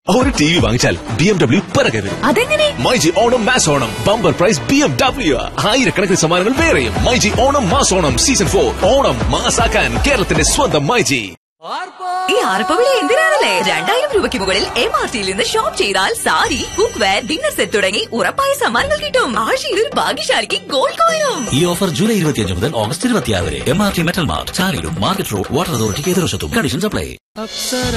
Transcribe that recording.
ഒരു T V വാങ്ങിച്ചാൽ BMW പിറകെ വരും. അതെങ്ങനെ? MyG Onam mass Onam bumper prize BMW. ആയിരക്കണക്കിന് സമ്മാനങ്ങൾ വേറെയും. MyG Onam mass Onam season 4. ഓണം മാസാക്കാൻ കേരളത്തിന്റെ സ്വന്തം മൈജി. ഈ ആർപ്പവിളി എന്തിനാണല്ലേ? 2000 രൂപയ്ക്ക് മുകളിൽ MRTയിൽ നിന്ന് ഷോപ്പ് ചെയ്താൽ sari, cook wear, dinner set തുടങ്ങി ഉറപ്പായ സമ്മാനങ്ങൾ കിട്ടും. ആഴ്ചയിൽ ഒരു ഭാഗ്യശാലിക്ക് ഗോൾഡ് കോയിനും. ഈ ഓഫർ ജൂലൈ 25 മുതൽ ഓഗസ്റ്റ് 26 വരെ. MRT metal mart, ചാലിലും market road, water അതോറിറ്റിക്ക് എതിർവശത്തും. Conditions apply.